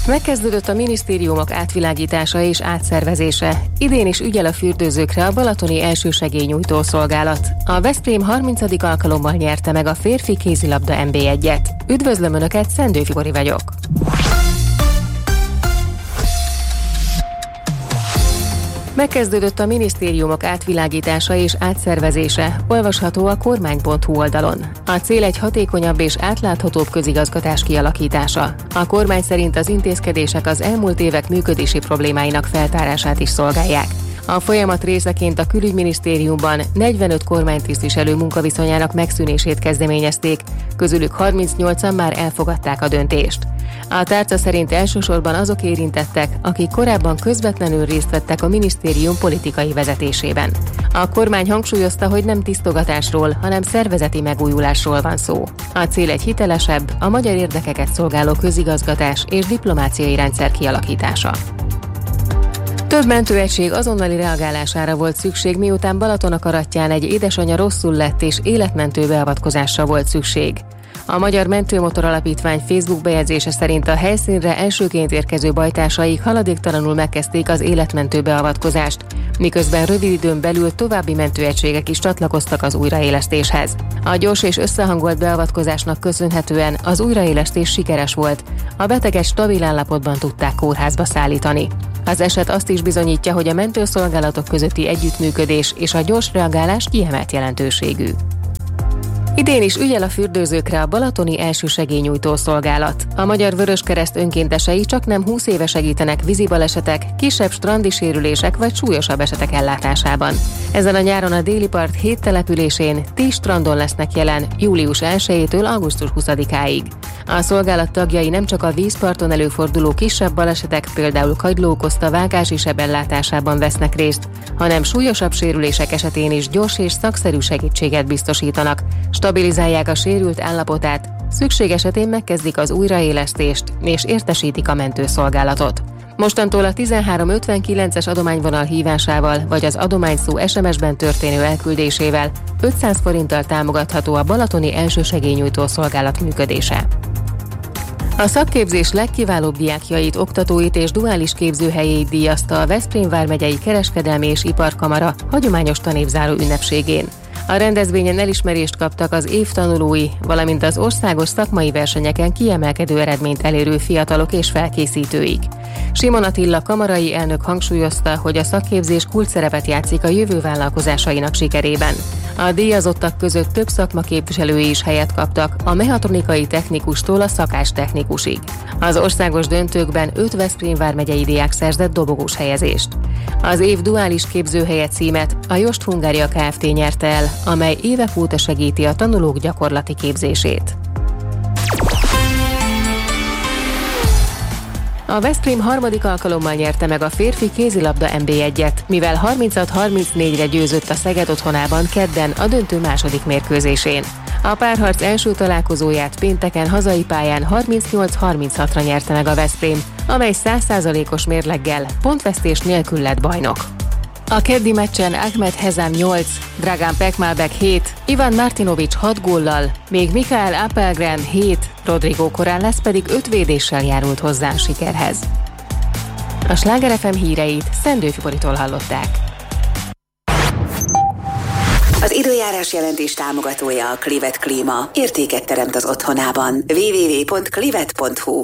Megkezdődött a minisztériumok átvilágítása és átszervezése. Idén is ügyel a fürdőzőkre a balatoni elsősegélynyújtó szolgálat. A Veszprém 30. alkalommal nyerte meg a férfi kézilabda NB1-et. Üdvözlöm Önöket, Szendő Fibori vagyok. Megkezdődött a minisztériumok átvilágítása és átszervezése, olvasható a kormány.hu oldalon. A cél egy hatékonyabb és átláthatóbb közigazgatás kialakítása. A kormány szerint az intézkedések az elmúlt évek működési problémáinak feltárását is szolgálják. A folyamat részeként a külügyminisztériumban 45 kormánytisztviselő munkaviszonyának megszűnését kezdeményezték, közülük 38-an már elfogadták a döntést. A tárca szerint elsősorban azok érintettek, akik korábban közvetlenül részt vettek a minisztérium politikai vezetésében. A kormány hangsúlyozta, hogy nem tisztogatásról, hanem szervezeti megújulásról van szó. A cél egy hitelesebb, a magyar érdekeket szolgáló közigazgatás és diplomáciai rendszer kialakítása. Több mentőegység azonnali reagálására volt szükség, miután Balatonakarattyán egy édesanyja rosszul lett és életmentő beavatkozásra volt szükség. A Magyar Mentőmotor Alapítvány Facebook bejegyzése szerint a helyszínre elsőként érkező bajtársaik haladéktalanul megkezdték az életmentő beavatkozást, miközben rövid időn belül további mentőegységek is csatlakoztak az újraélesztéshez. A gyors és összehangolt beavatkozásnak köszönhetően az újraélesztés sikeres volt, a beteget stabil állapotban tudták kórházba szállítani. Az eset azt is bizonyítja, hogy a mentőszolgálatok közötti együttműködés és a gyors reagálás kiemelt jelentőségű. Idén is ügyel a fürdőzőkre a balatoni elsősegélynyújtó szolgálat. A Magyar Vöröskereszt önkéntesei csaknem 20 éve segítenek vízibalesetek, kisebb strandi sérülések vagy súlyosabb esetek ellátásában. Ezen a nyáron a déli part 7 településén 10 strandon lesznek jelen július 1-től augusztus 20-áig. A szolgálat tagjai nem csak a vízparton előforduló kisebb balesetek, például kagyló okozta vágási seb ellátásában vesznek részt, hanem súlyosabb sérülések esetén is gyors és szakszerű segítséget biztosítanak, stabilizálják a sérült állapotát, szükség esetén megkezdik az újraélesztést és értesítik a mentőszolgálatot. Mostantól a 1359-es adományvonal hívásával vagy az adományszó SMS-ben történő elküldésével 500 forinttal támogatható a balatoni elsősegélynyújtó szolgálat működése. A szakképzés legkiválóbb diákjait, oktatóit és duális képzőhelyét díjazta a Veszprém vármegyei Kereskedelmi és Iparkamara hagyományos tanévzáró ünnepségén. A rendezvényen elismerést kaptak az év tanulói, valamint az országos szakmai versenyeken kiemelkedő eredményt elérő fiatalok és felkészítőik. Simon Attila kamarai elnök hangsúlyozta, hogy a szakképzés kulcsszerepet játszik a jövő vállalkozásainak sikerében. A díjazottak között több szakmaképviselői is helyet kaptak, a mechatronikai technikustól a szakástechnikusig. Az országos döntőkben 5 Veszprém vármegyei diák szerzett dobogós helyezést. Az év duális képzőhelye címet a Jost Hungária Kft. Nyerte el, amely évek óta segíti a tanulók gyakorlati képzését. A Veszprém 3. alkalommal nyerte meg a férfi kézilabda NB1-et, mivel 36-34-re győzött a Szeged otthonában kedden a döntő második mérkőzésén. A párharc első találkozóját pénteken hazai pályán 38-36-ra nyerte meg a Veszprém, amely 100%-os mérleggel pontvesztés nélkül lett bajnok. A keddi meccsen Ahmed Hezam 8, Dragan Pekmalbek 7, Ivan Martinovic 6 góllal, még Mikael Appelgren 7, Rodrigo Corrales pedig 5 védéssel járult hozzá a sikerhez. A Sláger FM híreit Szendő Fiboritól hallották. Az időjárás jelentés támogatója a Clivet Klíma. Értéket teremt az otthonában. www.clivet.hu.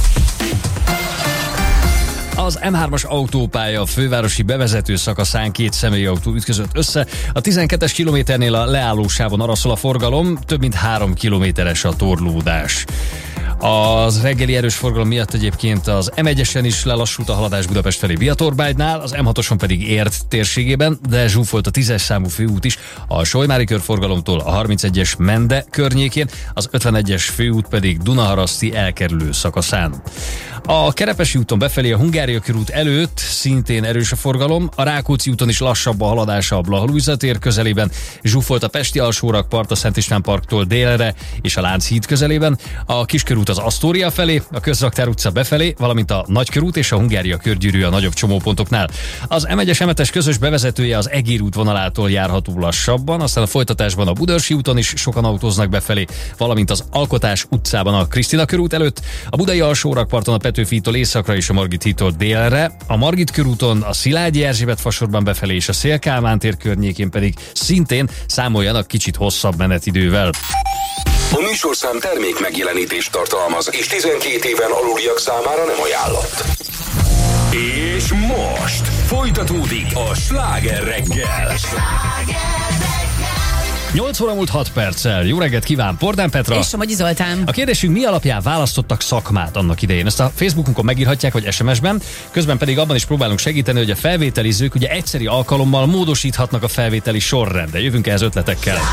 Az M3-as autópálya fővárosi bevezető szakaszán 2 személyautó ütközött össze. A 12-es kilométernél a leállósávon araszol a forgalom, több mint 3 kilométeres a torlódás. Az reggeli erős forgalom miatt egyébként az M1-esen is lelassult a haladás Budapest felé Biatorbágynál, az M6-oson pedig Érd térségében, de zsúfolt a 10-es számú főút is, a Solymári körforgalomtól a 31-es Mende környékén, az 51-es főút pedig Dunaharaszti elkerülő szakaszán. A Kerepesi úton befelé a Hungária körút előtt szintén erős a forgalom, a Rákóczi úton is lassabb a haladása a Blaha-Lujza tér közelében, zsúfolt a Pesti alsórakpart a Szent István parktól délre és a Lánchíd közelében, a Kiskörút az Asztória felé, a Közraktár utca befelé, valamint a Nagykörút és a Hungária körgyűrű a nagyobb csomópontoknál. Az M1-es M7-es közös bevezetője az Egér út vonalától járható lassabban, aztán a folytatásban a Budaörsi úton is sokan autóznak befelé, valamint az Alkotás utcában a Krisztina körút előtt, a Budai alsórakparton a Petőfitól északra és a Margit hídtól délre, a Margit körúton a Szilágyi Erzsébet fasorban befelé és a Széll-Kálmán tér környékén pedig szintén számoljanak kicsit hosszabb menetidővel. A műsorszám termék megjelenítést tartalmaz, és 12 éven aluliak számára nem ajánlott. És most folytatódik a Sláger reggel. 8 óra múlt 6 perccel. Jó reggelt kíván, Pordán Petra. És Somogyi Zoltán. A kérdésünk, mi alapján választottak szakmát annak idején? Ezt a Facebookunkon megírhatják, vagy SMS-ben. Közben pedig abban is próbálunk segíteni, hogy a felvételizők ugye egyszeri alkalommal módosíthatnak a felvételi sorrendben. Jövünk ehhez ötletekkel.